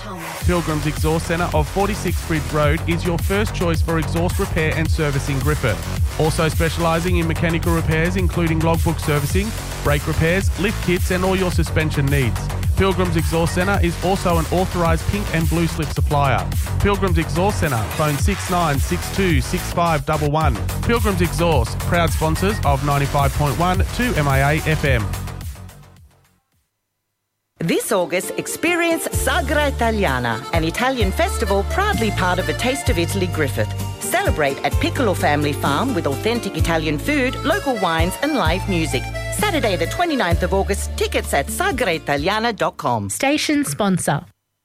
Pilgrim's Exhaust Centre of 46 Bridge Road is your first choice for exhaust repair and service in Griffith. Also specialising in mechanical repairs including logbook servicing, brake repairs, lift kits and all your suspension needs. Pilgrim's Exhaust Centre is also an authorised pink and blue slip supplier. Pilgrim's Exhaust Centre, phone 6962 6511. Pilgrim's Exhaust, proud sponsors of 95.1 to MAA FM. This August, experience Sagra Italiana, an Italian festival proudly part of A Taste of Italy Griffith. Celebrate at Piccolo Family Farm with authentic Italian food, local wines and live music. Saturday the 29th of August, tickets at sagraitaliana.com. Station sponsor.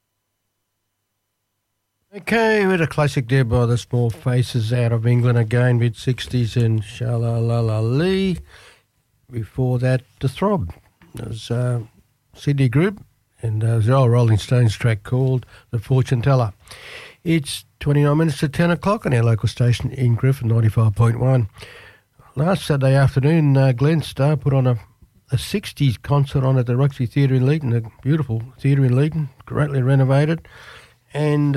Okay, we had a classic there by the Small Faces out of England again, mid-60s and Shalala Lee. Before that, The Throb. It was Sydney group, and it was the old Rolling Stones track called The Fortune Teller. It's 29 minutes to 10 o'clock on our local station in Griffith, 95.1. Last Saturday afternoon, Glenn Starr put on a 60s concert on at the Roxy Theatre in Leeton, a beautiful theatre in Leeton, greatly renovated. And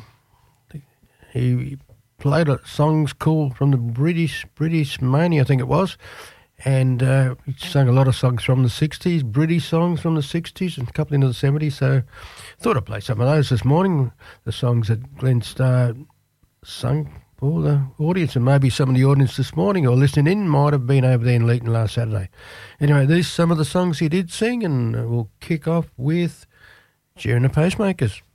he played songs called from the British Mania, I think it was. And he sang a lot of songs from the 60s, British songs from the 60s and a couple into the 70s. So I thought I'd play some of those this morning, the songs that Glenn Starr sung for the audience. And maybe some of the audience this morning or listening in might have been over there in Leeton last Saturday. Anyway, these are some of the songs he did sing, and we'll kick off with Cheering the Pacemakers.